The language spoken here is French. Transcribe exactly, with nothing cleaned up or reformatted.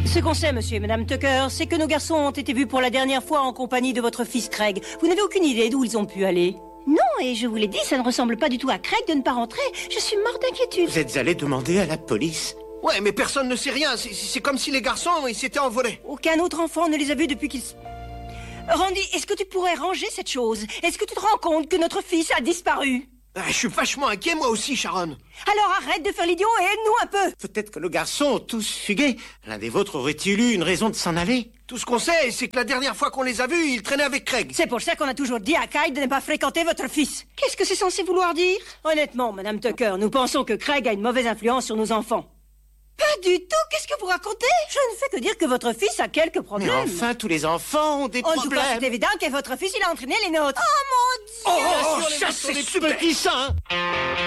Ce qu'on sait, monsieur et madame Tucker, c'est que nos garçons ont été vus pour la dernière fois en compagnie de votre fils Craig. Vous n'avez aucune idée d'où ils ont pu aller? Non, et je vous l'ai dit, ça ne ressemble pas du tout à Craig de ne pas rentrer. Je suis morte d'inquiétude. Vous êtes allé demander à la police? Ouais, mais personne ne sait rien. C'est- C'est comme si les garçons, ils s'étaient envolés. Aucun autre enfant ne les a vus depuis qu'ils... Randy, est-ce que tu pourrais ranger cette chose? Est-ce que tu te rends compte que notre fils a disparu? Ah, je suis vachement inquiet, moi aussi, Sharon. Alors arrête de faire l'idiot et aide-nous un peu. Peut-être que nos garçons ont tous fugué. L'un des vôtres aurait-il eu une raison de s'en aller? Tout ce qu'on sait, c'est que la dernière fois qu'on les a vus, ils traînaient avec Craig. C'est pour ça qu'on a toujours dit à Kyle de ne pas fréquenter votre fils. Qu'est-ce que c'est censé vouloir dire? Honnêtement, madame Tucker, nous pensons que Craig a une mauvaise influence sur nos enfants. Pas du tout, qu'est-ce que vous racontez? Je ne fais que dire que votre fils a quelques problèmes. Mais enfin, tous les enfants ont des En tout cas, c'est problèmes. évident que votre fils, il a entraîné les nôtres. Oh mon Dieu! Oh, oh, Bien sûr, ça les c'est des super. petits seins.